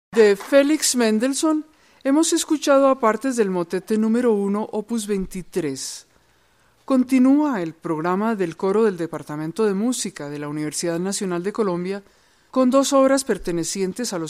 De Félix Mendelssohn hemos escuchado a partes del motete número 1, opus 23. Continúa el programa del coro del Departamento de Música de la Universidad Nacional de Colombia con dos obras pertenecientes a los